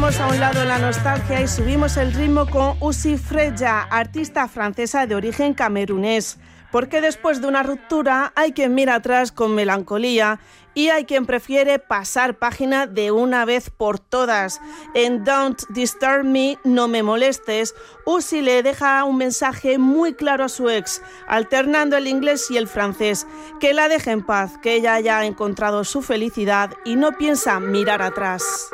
Dejamos a un lado la nostalgia y subimos el ritmo con Uzi Freya, artista francesa de origen camerunés. Porque después de una ruptura hay quien mira atrás con melancolía y hay quien prefiere pasar página de una vez por todas. En Don't Disturb Me, no me molestes, Uzi le deja un mensaje muy claro a su ex, alternando el inglés y el francés, que la deje en paz, que ella haya encontrado su felicidad y no piensa mirar atrás.